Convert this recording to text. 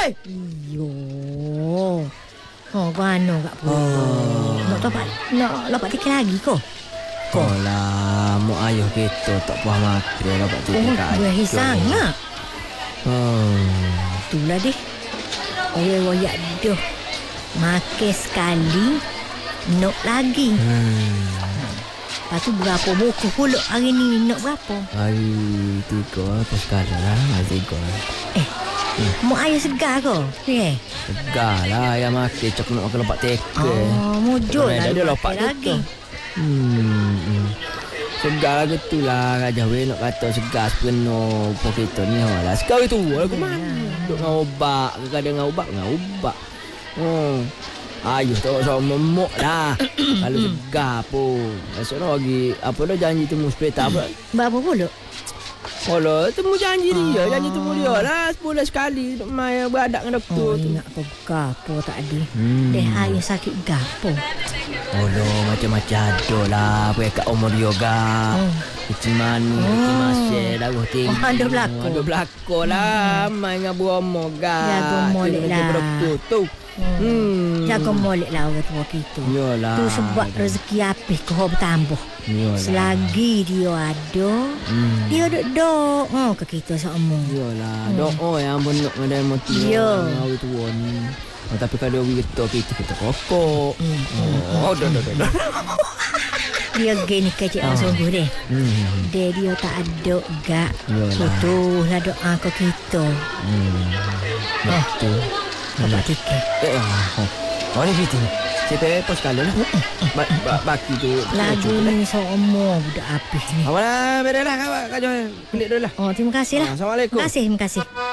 Iyo. Oh, mana kat pula. Nak dapat tiket lagi ko. Kolah, mak ayah kita tak puas mati dapat tiket kat aja. Berakhir sangat. Itulah deh. Royak dah. Makan sekali, nak lagi. Lepas tu berapa buku pula hari ni? Nak berapa? Hari 3 apa sekarang lah? Hari 3. Mak ayah segar ke? Segar lah ayah makan. Cak nak makan lepak teka. Mujur lah. Dia lepak lagi. Segar lah gitulah. Raja weh nak kata segar sepenuh pok kita ni lah. Segar itu lah ke mana? Duk dengan ubat. Kadang dengan ubat. Ayuh tak sama memuk lah. Kalau segar pun. Esok lagi apa dah janji temu sepeta apa? Berapa pula? Kalau temu janji dia. Janji temu dia lah. Sebulan sekali. Mai beradak dengan doktor tu. Nak kau gapo tadi. Deh ayah sakit gapo. Macam-macam ada lah. Apa kat umur dia gak. Kecil mani, kecil masih. Darah tinggi. Ada berlaku. Ada berlaku lah. Mai dengan buah gak. Jaga molek lah. Doktor tu. Jaga molek lah orang tua kita. Yalah. Tu sebab rezeki apih kau bertambah. Yalah. Selagi dia ada, dia duk ke kita semua. Yalah. Doa yang benar dengan motif. Ya. Orang tua ni. Tapi kalau kita pokok. Dah. Dia gini kecil sungguh deh. Dia tak ada gak. Betul lah doa ke kita. Betul. Dapat tiket. Ni fitting. Saya pos sekali lah. Baki tu. Lagu ni semua budak apis ni. Apalah, berelah Kak Joy. Kulit dulu lah. Terima kasih lah. Assalamualaikum. Terima kasih.